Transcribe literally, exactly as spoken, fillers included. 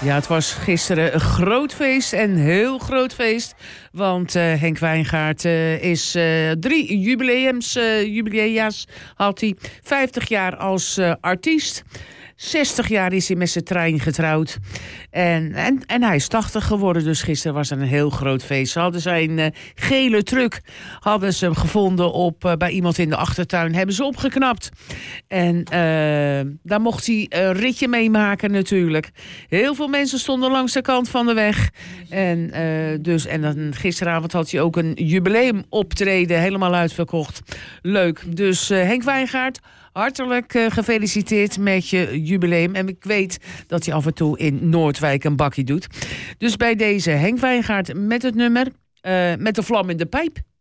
Ja, het was gisteren een groot feest en heel groot feest. Want uh, Henk Wijngaard uh, is uh, drie jubileums, uh, jubilea's had hij. vijftig jaar als uh, artiest. zestig jaar is hij met zijn trein getrouwd. En, en, en hij is tachtig geworden, dus gisteren was er een heel groot feest. Ze hadden zijn uh, gele truck hadden ze hem gevonden op, uh, bij iemand in de achtertuin. Hebben ze opgeknapt. En uh, daar mocht hij een ritje meemaken natuurlijk. Heel veel mensen stonden langs de kant van de weg. En, uh, dus, en dan, gisteravond had hij ook een jubileum optreden. Helemaal uitverkocht. Leuk. Dus uh, Henk Wijngaard, hartelijk uh, gefeliciteerd met je jubileum. En ik weet dat hij af en toe in Noordwijk een bakkie doet. Dus bij deze Henk Wijngaard met het nummer uh, Met de vlam in de pijp.